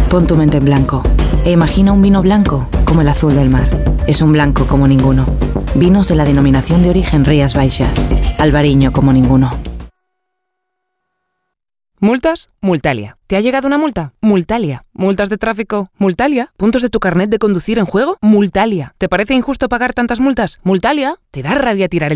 Pon tu mente en blanco e imagina un vino blanco como el azul del mar. Es un blanco como ninguno. Vinos de la denominación de origen Rías Baixas. Albariño como ninguno. ¿Multas? Multalia. ¿Te ha llegado una multa? Multalia. ¿Multas de tráfico? Multalia. ¿Puntos de tu carnet de conducir en juego? Multalia. ¿Te parece injusto pagar tantas multas? Multalia. ¿Te da rabia tirar el